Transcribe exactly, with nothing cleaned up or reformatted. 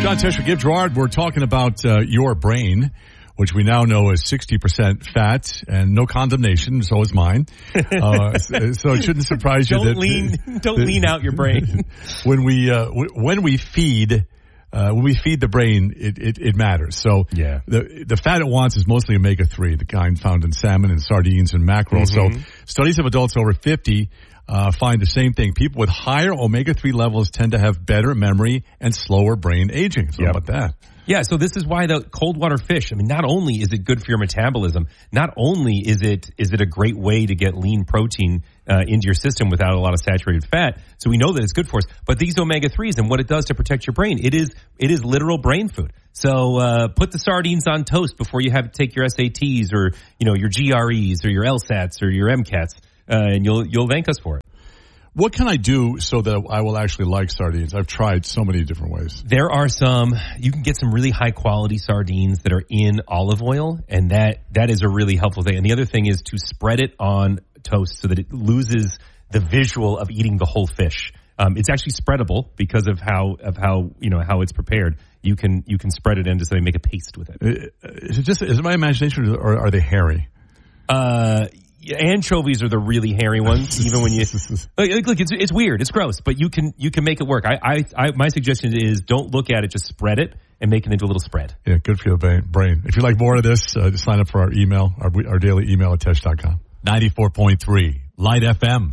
John Tesh, Give Gerard. We're talking about uh, your brain, which we now know is sixty percent fat, and no condemnation, so is mine. Uh, so it shouldn't surprise you don't that... Lean, don't that, lean out your brain. When we, uh, when we feed... Uh, when we feed the brain, it, it, it matters. So yeah. the the fat it wants is mostly omega three, the kind found in salmon and sardines and mackerel. Mm-hmm. So studies of adults over fifty uh, find the same thing. People with higher omega three levels tend to have better memory and slower brain aging. So yep. how about that? Yeah, so this is why the cold water fish, I mean, not only is it good for your metabolism, not only is it is it a great way to get lean protein uh, into your system without a lot of saturated fat, so we know that it's good for us, but these omega threes and what it does to protect your brain, it is it is literal brain food. So uh, put the sardines on toast before you have to take your S A Ts or, you know, your G R Es or your LSATs or your MCATs, uh, and you'll you'll thank us for it. What can I do so that I will actually like sardines? I've tried so many different ways. There are some, you can get some really high quality sardines that are in olive oil, and that, that is a really helpful thing. And the other thing is to spread it on toast so that it loses the visual of eating the whole fish. Um, it's actually spreadable because of how, of how, you know, how it's prepared. You can, you can spread it into something, make a paste with it. Is it just, is it my imagination or are they hairy? Uh, Anchovies are the really hairy ones. Even when you look, look, it's it's weird, it's gross, but you can you can make it work. I, I, I my suggestion is don't look at it, just spread it and make it into a little spread. Yeah, good for your brain. If you like more of this, uh, just sign up for our email, our our daily email at tesh dot com. ninety-four point three Light F M.